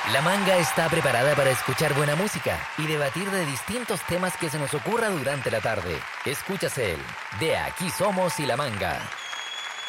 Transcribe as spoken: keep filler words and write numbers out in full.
La Manga está preparada para escuchar buena música y debatir de distintos temas que se nos ocurra durante la tarde. Escuchas el De Aquí Somos y La Manga.